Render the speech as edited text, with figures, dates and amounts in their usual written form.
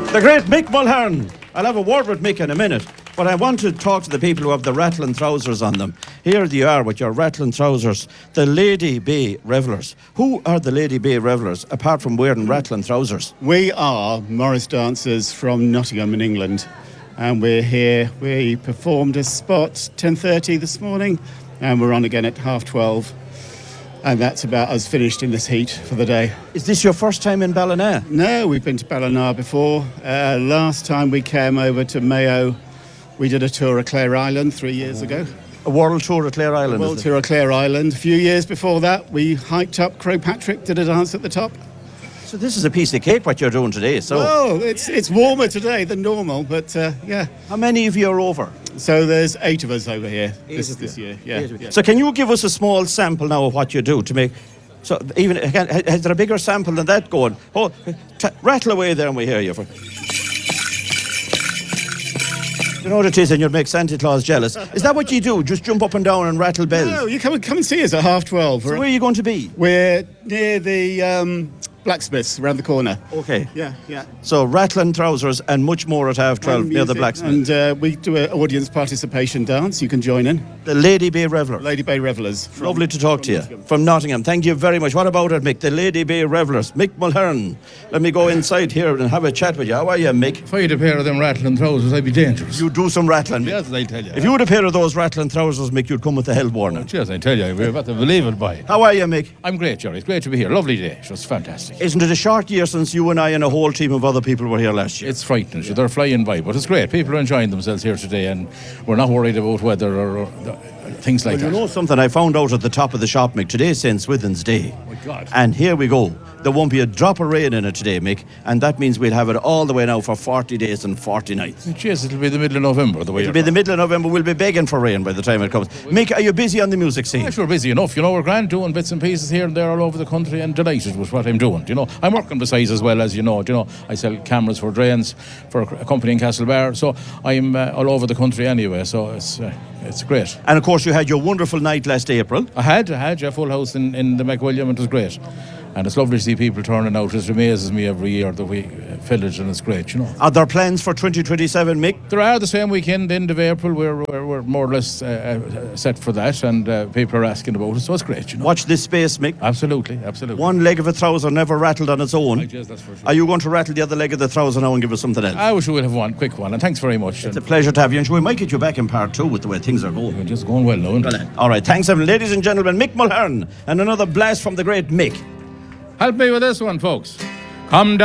The great Mick Mulhern. I'll have a word with Mick in a minute, but I want to talk to the people who have the rattling trousers on them. Here you are with your rattling trousers, the Lady Bay Revellers. Who are the Lady Bay Revellers, apart from wearing rattling trousers? We are Morris dancers from Nottingham in England, and we're here. We performed a spot 10:30 this morning, and we're on again at 12:30. And that's about us finished in this heat for the day. Is this your first time in Ballina? No, we've been to Ballina before. Last time we came over to Mayo, we did a tour of Clare Island 3 years ago. A world tour of Clare Island. World tour of Clare Island. A few years before that, we hiked up Croagh Patrick, did a dance at the top. So this is a piece of cake what you're doing today. So Oh, it's warmer today than normal, but yeah. how many of you are over? So there's 8 of us over here Eight of this you. year. Yeah. Yeah. So can you give us a small sample now of what you do to make? So even has there a bigger sample than that going? Oh, rattle away there and we hear you. You know what it is, and you'll make Santa Claus jealous. Is that what you do? Just jump up and down and rattle bells? No, you come and see us at 12:30. So where are you going to be? We're near the blacksmiths around the corner. Okay. Yeah. So rattling trousers and much more at 12:30 And near the music, blacksmith. And we do an audience participation dance. You can join in. The Lady Bay Reveller. Lady Bay Revellers. Lovely to talk to you. From Nottingham. Thank you very much. What about it, Mick? The Lady Bay Revellers. Mick Mulhern. Let me go inside here and have a chat with you. How are you, Mick? If I had a pair of them rattling trousers, I'd be dangerous. You do some rattling, Mick. Yes, I tell you. If you had a pair of those rattling trousers, Mick, you'd come with the hell warning. Yes, I tell you, we're about to believe it by. How are you, Mick? I'm great, Jerry. It's great to be here. Lovely day. It was fantastic. Isn't it a short year since you and I and a whole team of other people were here last year? It's frightening. So they're flying by, but it's great. People are enjoying themselves here today, and we're not worried about weather or things like You that. know something I found out at the top of the shop, Mick? Today's St. Swithin's Day. Oh, my God. And here we go. There won't be a drop of rain in it today, Mick, and that means we'll have it all the way now for 40 days and 40 nights. Yes, it'll be the middle of November, the way It'll be the middle of November. We'll be begging for rain by the time it comes. Mick, are you busy on the music scene? Yeah, sure, busy enough. You know, we're grand doing bits and pieces here and there all over the country and delighted with what I'm doing. You know, I'm working besides as well, as you know. I sell cameras for drains for a company in Castlebar, so I'm all over the country anyway, so it's great. And of course, you had your wonderful night last April. I had a full house in the McWilliam, and it was great. And it's lovely to see people turning out. It amazes me every year that we fill it, and it's great, you know. Are there plans for 2027, Mick? There are the same weekend, end of April. We're more or less set for that, and people are asking about it, so it's great, you know. Watch this space, Mick. Absolutely. One leg of a trouser never rattled on its own. I guess that's for sure. Are you going to rattle the other leg of the trouser now and give us something else? I wish we would have one quick one, and thanks very much. It's a pleasure to have you, and we might get you back in part 2 with the way things are going. We're just going well now. All right, thanks, everyone. Ladies and gentlemen, Mick Mulhern, and another blast from the great Mick. Help me with this one, folks. Come down.